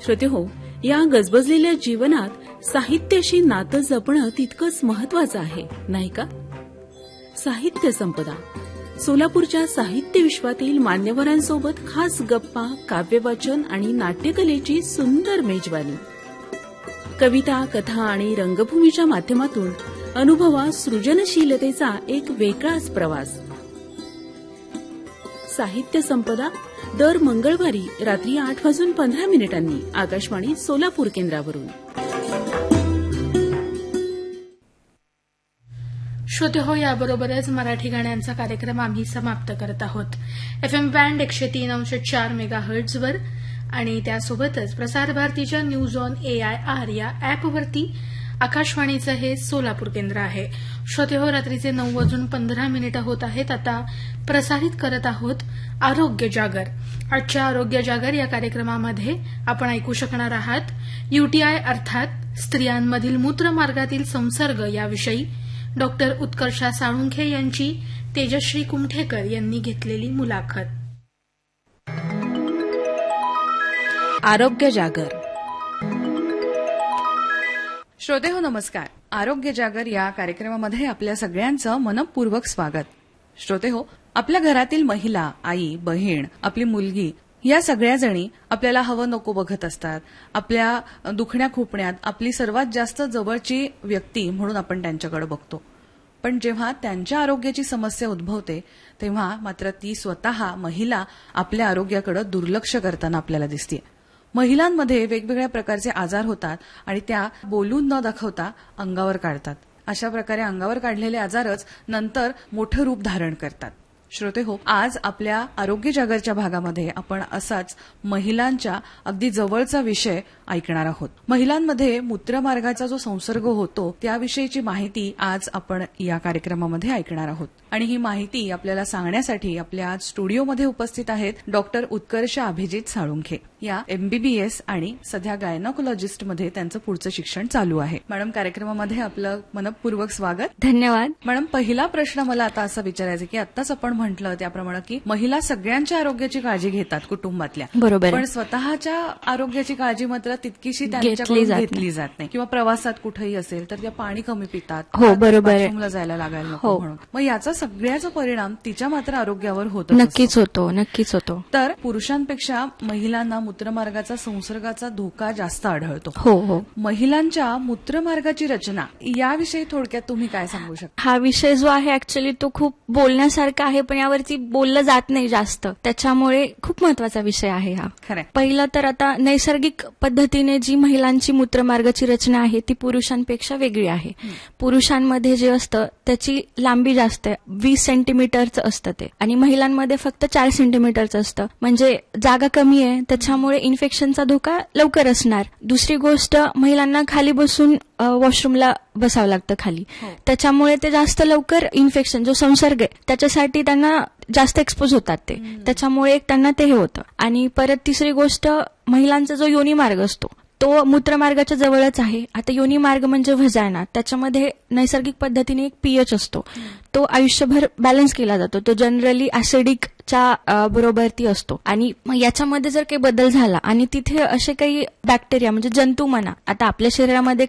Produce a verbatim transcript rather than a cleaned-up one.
श्रोतेहो, या गजबजलेल्या जीवनात साहित्याशी नातं जपणं तितकंच महत्वाचं आहे, नाही का? साहित्य संपदा, सोलापूरच्या साहित्य विश्वातील मान्यवरांसोबत खास गप्पा, काव्यवाचन आणि नाट्यकलेची सुंदर मेजवानी. कविता, कथा आणि रंगभूमीच्या माध्यमातून अनुभवा सृजनशीलतेचा एक वेगळाच प्रवास. साहित्य संपदा दर मंगळवारी रात्री आठ वाजून पंधरा मिनिटांनी आकाशवाणी सोलापूर केंद्रावरून. श्रोते हो, याबरोबरच मराठी गाण्यांचा कार्यक्रम आम्ही समाप्त करत आहोत. एफएम बँड एकशे तीन अंश चार मेगा हर्ट्झवर आणि त्यासोबतच प्रसार भारतीच्या न्यूज ऑन एआय आर या अॅपवरती आकाशवाणीचं हे सोलापूर केंद्र आहे. श्रोते हो, रात्रीचे नऊ वाजून पंधरा मिनिटं होत आहेत. आता प्रसारित करत आहोत आरोग्य जागर. आजच्या आरोग्य जागर या कार्यक्रमामध्ये आपण ऐकू शकणार आहात यूटीआय अर्थात स्त्रियांमधील मूत्रमार्गातील संसर्ग याविषयी डॉक्टर उत्कर्षा साळुंखे यांची तेजश्री कुमठेकर यांनी घेतलेली मुलाखत. आरोग्य जागर. श्रोते हो, नमस्कार. आरोग्य जागर या कार्यक्रमामध्ये आपल्या सगळ्यांचं मनपूर्वक स्वागत. श्रोते हो, आपल्या घरातील महिला, आई, बहीण, आपली मुलगी या सगळ्या जणी आपल्याला हवं नको बघत असतात. आपल्या दुखण्या खुपण्यात आपली सर्वात जास्त जवळची व्यक्ती म्हणून आपण त्यांच्याकडे बघतो. पण जेव्हा त्यांच्या आरोग्याची समस्या उद्भवते तेव्हा मात्र ती स्वतः महिला आपल्या आरोग्याकडे दुर्लक्ष करताना आपल्याला दिसते. महिलांमध्ये वेगवेगळ्या प्रकारचे आजार होतात आणि त्या बोलून न दाखवता अंगावर काढतात. अशा प्रकारे अंगावर काढलेले आजारच नंतर मोठं रूप धारण करतात. श्रोते हो, आज आपल्या आरोग्य जागरच्या भागामध्ये आपण असाच महिलांच्या अगदी जवळचा विषय ऐकणार आहोत. महिलांमध्ये मूत्रमार्गाचा जो संसर्ग होतो त्याविषयीची माहिती आज आपण या कार्यक्रमामध्ये ऐकणार आहोत. आणि ही माहिती आपल्याला सांगण्यासाठी आपल्या आज स्टुडिओमध्ये उपस्थित आहेत डॉक्टर उत्कर्ष अभिजित साळुंखे. या एमबीबीएस आणि सध्या गायनोकोलॉजिस्टमध्ये त्यांचं पुढचं शिक्षण चालू आहे. मॅडम, कार्यक्रमामध्ये आपलं मनपूर्वक स्वागत. धन्यवाद. मॅडम, पहिला प्रश्न मला आता असा विचारायचा की आत्ताच आपण म्हटलं त्याप्रमाणे की महिला सगळ्यांच्या आरोग्याची काळजी घेतात कुटुंबातल्या, बरोबर, पण स्वतःच्या आरोग्याची काळजी मात्र तितकीशी त्यांच्याकडून घेतली जात नाही. किंवा प्रवासात कुठेही असेल तर त्या पाणी कमी पितात, हो बरोबर, बाथरूमला जायला लागायला नको म्हणून. मग याचा सगळ्याचा परिणाम तिच्या मात्र आरोग्यावर होतो. नक्कीच होतो, नक्कीच होतो. तर पुरुषांपेक्षा महिलांना मूत्रमार्गाचा संसर्गाचा धोका जास्त आढळतो. हो हो. महिलांच्या मूत्रमार्गाची रचना याविषयी थोडक्यात तुम्ही काय सांगू शकता? हा विषय जो आहे ऍक्च्युली तो खूप बोलण्यासारखा आहे, पण यावरती बोललं जात नाही जास्त, त्याच्यामुळे खूप महत्वाचा विषय आहे हा. खरं. पहिलं तर आता नैसर्गिक पद्धतीने जी महिलांची मूत्रमार्गाची रचना आहे ती पुरुषांपेक्षा वेगळी आहे. पुरुषांमध्ये जे असतं त्याची लांबी जास्त आहे, वीस सेंटीमीटरचं असतं ते, आणि महिलांमध्ये फक्त चार सेंटीमीटरचं असतं. म्हणजे जागा कमी आहे, त्याच्यामुळे इन्फेक्शनचा धोका लवकर असणार. दुसरी गोष्ट, महिलांना खाली बसून वॉशरूमला बसावं लागतं खाली, त्याच्यामुळे ते जास्त लवकर इन्फेक्शन जो संसर्ग आहे त्याच्यासाठी त्यांना जास्त एक्सपोज होतात ते, त्याच्यामुळे त्यांना ते हे होतं. आणि परत तिसरी गोष्ट, महिलांचा जो योनी मार्ग असतो तो मूत्रमार्गाच्या जवळच आहे. आता योनी मार्ग म्हणजे व्हजायना, त्याच्यामध्ये नैसर्गिक पद्धतीने एक पीएच असतो, तो आयुष्यभर बॅलन्स केला जातो. तो जनरली ऍसिडिकच्या बरोबर ती असतो. आणि याच्यामध्ये जर काही बदल झाला आणि तिथे असे काही बॅक्टेरिया म्हणजे जंतू म्हणा, आता आपल्या शरीरामध्ये